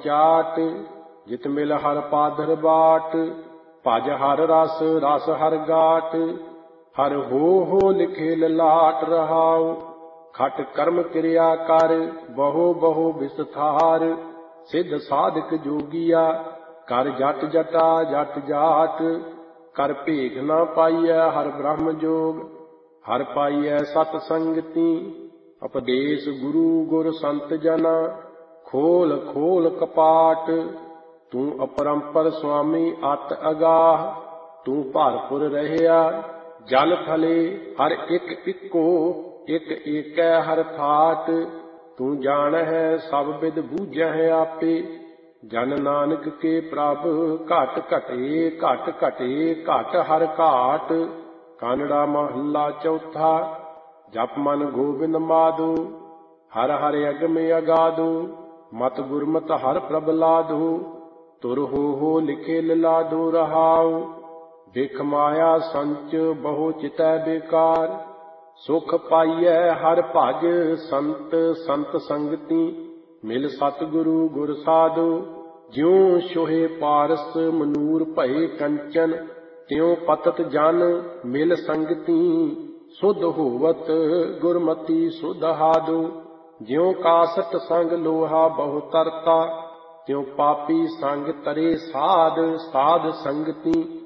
ਚਾਟ। ਜਿਤ ਮਿਲ ਹਰ ਪਾਦਰ ਬਾਟ, ਭਜ ਹਰ ਰਸ ਰਸ ਹਰ ਗਾਟ। ਹਰ ਹੋ ਲਿਖੇ ਲਲਾਟ ਰਹਾਉ, ਖਟ ਕਰਮ ਕਿਰਿਆ ਕਰ ਬਹੁ ਬਹੁ ਵਿਸਥਾਰ। ਸਿੱਧ ਸਾਧਕ ਜੋਗੀਆ ਕਰ ਜਟ ਜਟਾ ਜਟ ਜਾਟ। ਕਰ ਭੇਖ ਨਾ ਪਾਈਐ ਹਰ ਬ੍ਰਹਮ ਜੋਗ, ਹਰ ਪਾਈਐ ਸਤ ਸੰਗਤੀ। ਉਪਦੇਸ਼ ਗੁਰੂ ਗੁਰ ਸੰਤ ਜਨਾ, ਖੋਲ ਖੋਲ ਕਪਾਟ। ਤੂੰ ਅਪਰੰਪਰ ਸੁਆਮੀ ਅਤ ਅਗਾਹ, ਤੂੰ ਭਰਪੁਰ ਰਹਿਆ ਜਲ ਥਲੇ। ਹਰ ਇੱਕ ਇੱਕੋ ਇੱਕ ਏਕੈ ਹਰ ਠਾਟ। ਤੂੰ ਜਾਣਹਿ ਸਭ ਬਿਦ ਬੂਝਹਿ ਆਪੇ, ਜਨ ਨਾਨਕ ਕੇ ਪ੍ਰਭ ਘਟ ਘਟੇ ਘਟ ਘਟੇ ਘਟ ਹਰ ਘਾਟ। ਕਾਨੜਾ ਮਹੱਲਾ ਚੌਥਾ। ਜਪ ਮਨ ਗੋਬਿੰਦ ਮਾਧੋ, ਹਰ ਹਰ ਅਗਮ ਅਗਾਧੋ। ਮਤ ਗੁਰਮਤਿ ਹਰ ਪ੍ਰਭ ਲਾਧੋ, ਤੁਰ ਹੋ ਲਿਖੇ ਲਲਾਧੋ ਰਹਾਉ। ਬਿਖ ਮਾਇਆ ਸੰਚ ਬਹੁ ਚਿਤੈ ਬੇਕਾਰ, ਸੁਖ ਪਾਈਐ ਹਰ ਭਜ ਸੰਤ ਸੰਤ ਸੰਗਤੀ। ਮਿਲ ਸਤਿਗੁਰੂ ਗੁਰ ਸਾਧੋ, ਜਿਉ ਛੋਹੇ ਪਾਰਸ ਮਨੂਰ ਭਏ ਕੰਚਨ। ਤਿਉ ਪਤਤ ਜਨ ਮਿਲ ਸੰਗਤੀ, ਸੁਧ ਹੋਵਤ ਗੁਰਮਤੀ ਸੁਧ ਹਾਦੋ। ਜਿਉ ਕਾਸਟ ਸੰਗ ਲੋਹਾ ਬਹੁ ਤਰਤਾ, ਤਿਉ ਪਾਪੀ ਸੰਗ ਤਰੇ ਸਾਧ ਸਾਧ ਸੰਗਤੀ।